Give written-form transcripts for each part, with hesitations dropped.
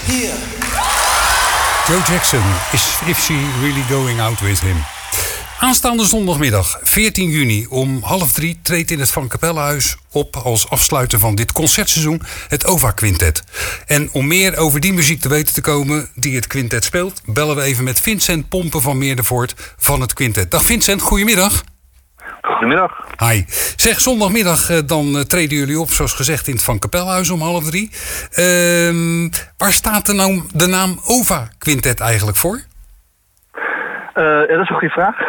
Here. Joe Jackson, If She Really Going Out With Him. Aanstaande zondagmiddag, 14 juni, om 2:30 treedt in het Van Capellehuis op als afsluiter van dit concertseizoen het OVA Quintet. En om meer over die muziek te weten te komen die het quintet speelt, bellen we even met Vincent Pompen van Meerdervoort van het quintet. Dag Vincent, goedemiddag. Goedemiddag. Hi. Zeg, zondagmiddag dan treden jullie op, zoals gezegd, in het Van Capellehuis om 2:30. Waar staat er nou de naam OVA Quintet eigenlijk voor? Ja, dat is een goede vraag.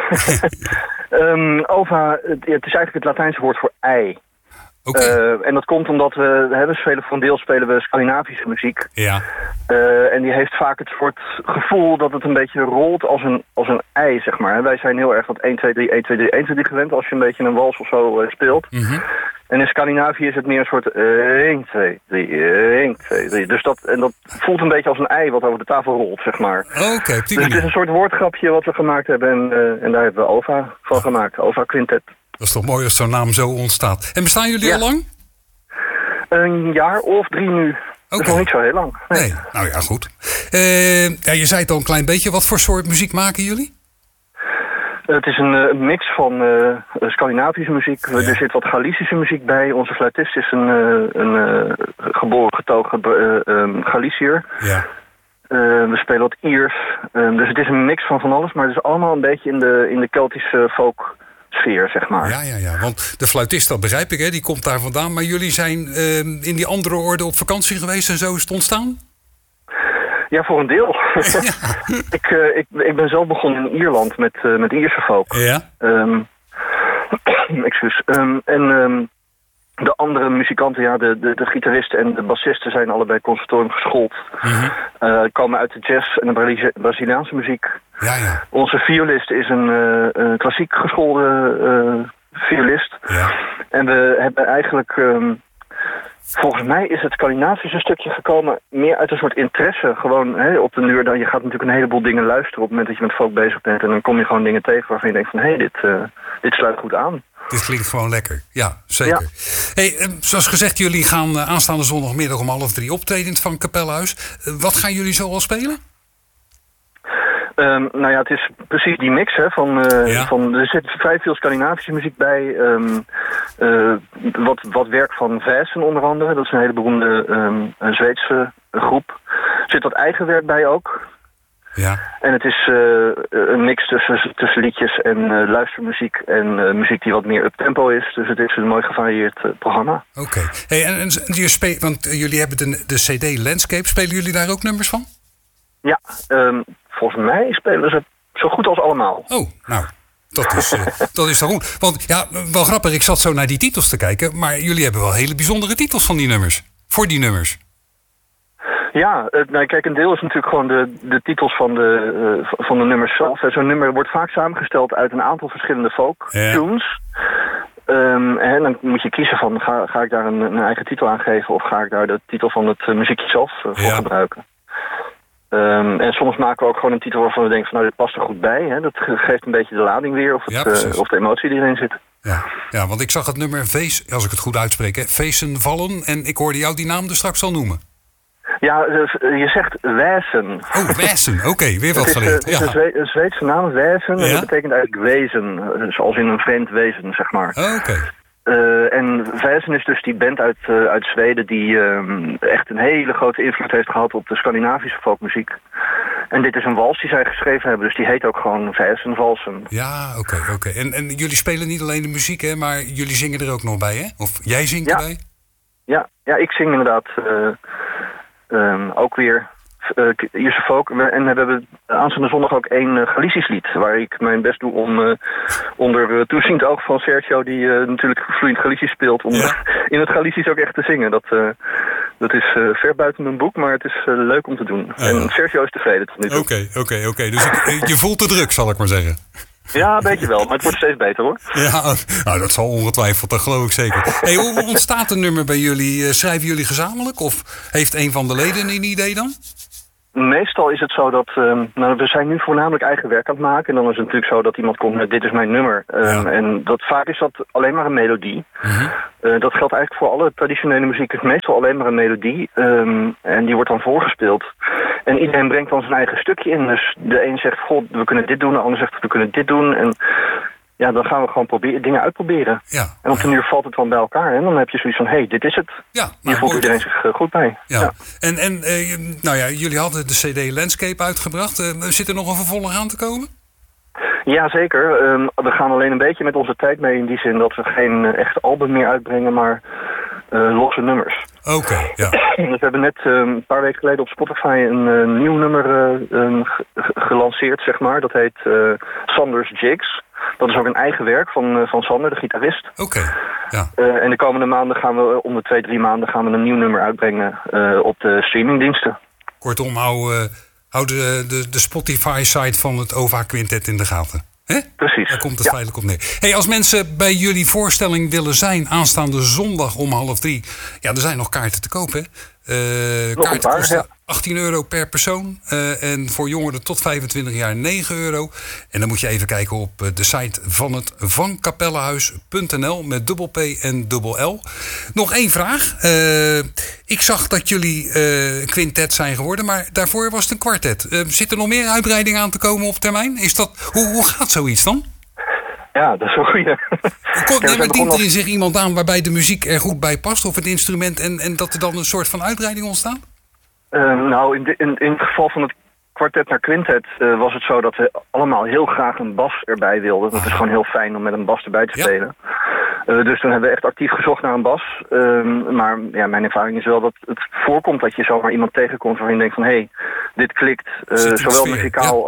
OVA, het is eigenlijk het Latijnse woord voor ei. Okay. En dat komt omdat we spelen voor een deel spelen we Scandinavische muziek. Ja. En die heeft vaak het soort gevoel dat het een beetje rolt als een ei, zeg maar. Wij zijn heel erg wat 1, 2, 3, 1, 2, 3, 1, 2, 3 gewend als je een beetje een wals of zo speelt. Mm-hmm. En in Scandinavië is het meer een soort 1, 2, 3, 1, 2, 3. Dus dat voelt een beetje als een ei wat over de tafel rolt, zeg maar. Okay, dus het is een soort woordgrapje wat we gemaakt hebben en daar hebben we OVA van gemaakt. OVA Quintet. Dat is toch mooi als zo'n naam zo ontstaat. En bestaan jullie al lang? Een jaar of 3 nu. Okay. Dat is nog niet zo heel lang. Nee. Nou ja, goed. Je zei het al een klein beetje. Wat voor soort muziek maken jullie? Het is een mix van Scandinavische muziek. Ja. Er zit wat Galicische muziek bij. Onze fluitist is een geboren getogen Galiciër. Ja. We spelen wat Iers. Dus het is een mix van alles. Maar het is allemaal een beetje in de Keltische folk sfeer, zeg maar. Ja. Want de fluitist, dat begrijp ik, hè? Die komt daar vandaan. Maar jullie zijn in die andere orde op vakantie geweest en zo is het ontstaan? Ja, voor een deel. Ja. Ik ben zelf begonnen in Ierland met Ierse folk. Ja. Excuus. De andere muzikanten, ja, de gitaristen en de bassisten zijn allebei conservatorium geschoold. Mm-hmm. Komen uit de jazz en de Braziliaanse muziek. Ja. Onze violist is een klassiek geschoolde violist. Ja. En we hebben eigenlijk... volgens mij is het Scandinavische stukje gekomen meer uit een soort interesse. Gewoon op de duur, je gaat natuurlijk een heleboel dingen luisteren op het moment dat je met folk bezig bent. En dan kom je gewoon dingen tegen waarvan je denkt van dit sluit goed aan. Dit klinkt gewoon lekker. Ja, zeker. Ja. Hey, zoals gezegd, jullie gaan aanstaande zondagmiddag om 2:30 optreden in het Van Capellehuis. Wat gaan jullie zo al spelen? Het is precies die mix, hè, van er zit vrij veel Scandinavische muziek bij. Wat werk van Väsen onder andere. Dat is een hele beroemde Zweedse groep. Er zit wat eigen werk bij ook. Ja. En het is een mix tussen liedjes en luistermuziek en muziek die wat meer uptempo is. Dus het is een mooi gevarieerd programma. Oké. Hey, want jullie hebben de CD Landscape. Spelen jullie daar ook nummers van? Ja, volgens mij spelen ze zo goed als allemaal. Oh, nou, dat is toch goed. Want ja, wel grappig, ik zat zo naar die titels te kijken, maar jullie hebben wel hele bijzondere titels van die nummers. Voor die nummers. Ja, kijk, een deel is natuurlijk gewoon de titels van de nummers zelf. Zo'n nummer wordt vaak samengesteld uit een aantal verschillende folk tunes. En dan moet je kiezen van, ga ik daar een eigen titel aan geven of ga ik daar de titel van het muziekje zelf voor gebruiken. En soms maken we ook gewoon een titel waarvan we denken van dit past er goed bij. Hè? Dat geeft een beetje de lading weer of de emotie die erin zit. Ja, want ik zag het nummer als ik het goed uitspreek, Väsen vallen. En ik hoorde jou die naam er straks al noemen. Ja, je zegt Väsen. Oh, Väsen. Oké, weer wat geleerd. Het is een Zweedse naam, Väsen. En dat betekent eigenlijk wezen. Zoals in een vreemd wezen, zeg maar. Oké. En Väsen is dus die band uit Zweden die echt een hele grote invloed heeft gehad op de Scandinavische folkmuziek. En dit is een wals die zij geschreven hebben, dus die heet ook gewoon Väsen valsen. Ja, oké. En jullie spelen niet alleen de muziek, hè, maar jullie zingen er ook nog bij, hè? Of jij zingt erbij? Ja, ik zing inderdaad ook weer Ierse folk. En we hebben aanstaande zondag ook 1 Galicisch lied, waar ik mijn best doe om onder toeziend oog van Sergio, die natuurlijk vloeiend Galicisch speelt, om in het Galicisch ook echt te zingen. Dat is ver buiten mijn boek, maar het is leuk om te doen. En Sergio is tevreden tot nu toe. Oké. Dus je voelt de druk, zal ik maar zeggen. Ja, een beetje wel, maar het wordt steeds beter, hoor. Ja, nou, dat zal ongetwijfeld, dat geloof ik zeker. Hey, hoe ontstaat een nummer bij jullie? Schrijven jullie gezamenlijk? Of heeft een van de leden een idee dan? Meestal is het zo dat... we zijn nu voornamelijk eigen werk aan het maken. En dan is het natuurlijk zo dat iemand komt met dit is mijn nummer. En vaak is dat alleen maar een melodie. Mm-hmm. Dat geldt eigenlijk voor alle traditionele muziek. Het is meestal alleen maar een melodie. En die wordt dan voorgespeeld. En iedereen brengt dan zijn eigen stukje in. Dus de een zegt, goh, we kunnen dit doen. De ander zegt, we kunnen dit doen. En ja, dan gaan we gewoon dingen uitproberen. Ja. En op den duur valt het dan bij elkaar. En dan heb je zoiets van, hey, dit is het. Ja, Hier voelt iedereen zich goed bij. Ja. En nou ja, jullie hadden de CD Landscape uitgebracht. Zit er nog een vervolg aan te komen? Ja, zeker. We gaan alleen een beetje met onze tijd mee in die zin dat we geen echt album meer uitbrengen, maar losse nummers. Oké, ja. Dus we hebben net een paar weken geleden op Spotify een nieuw nummer gelanceerd, zeg maar. Dat heet Sanders Jigs. Dat is ook een eigen werk van Sander, de gitarist. Oké, ja. En de komende maanden gaan we, om de 2-3 maanden, gaan we een nieuw nummer uitbrengen op de streamingdiensten. Kortom, hou de Spotify-site van het OVA Quintet in de gaten. Hè? Precies. Daar komt het feitelijk op neer. Hey, als mensen bij jullie voorstelling willen zijn aanstaande zondag om 2:30... Ja, er zijn nog kaarten te kopen. Kaarten kosten €18 per persoon. En voor jongeren tot 25 jaar €9. En dan moet je even kijken op de site van het vankapellenhuis.nl met dubbel P en dubbel L. Nog één vraag. Ik zag dat jullie quintet zijn geworden, maar daarvoor was het een kwartet. Zit er nog meer uitbreiding aan te komen op termijn? Is dat, hoe gaat zoiets dan? Ja, dat is een goeie. Maar dient er in zich iemand aan waarbij de muziek er goed bij past? Of het instrument en dat er dan een soort van uitbreiding ontstaat? Nou, in het geval van het kwartet naar quintet was het zo dat we allemaal heel graag een bas erbij wilden. Dat is gewoon heel fijn om met een bas erbij te spelen. Dus toen hebben we echt actief gezocht naar een bas. Maar ja, mijn ervaring is wel dat het voorkomt dat je zomaar iemand tegenkomt waarin je denkt van hé, dit klikt. Zowel muzikaal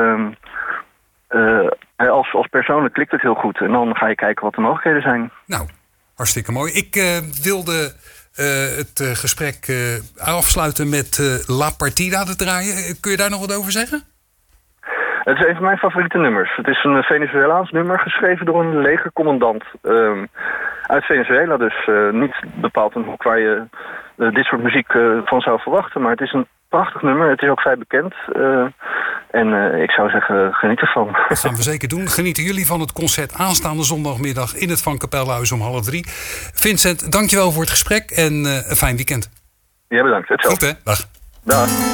als persoonlijk klikt het heel goed. En dan ga je kijken wat de mogelijkheden zijn. Nou, hartstikke mooi. Ik wilde het gesprek afsluiten met La Partida te draaien. Kun je daar nog wat over zeggen? Het is een van mijn favoriete nummers. Het is een Venezolaans nummer geschreven door een legercommandant uit Venezuela. Dus niet bepaald een hoek waar je dit soort muziek van zou verwachten. Maar het is een prachtig nummer. Het is ook vrij bekend. En ik zou zeggen, geniet ervan. Dat gaan we zeker doen. Genieten jullie van het concert aanstaande zondagmiddag in het Van Kapellenhuis om 2:30. Vincent, dankjewel voor het gesprek en een fijn weekend. Ja, bedankt. Hetzelfde. Goed hè? Dag. Dag.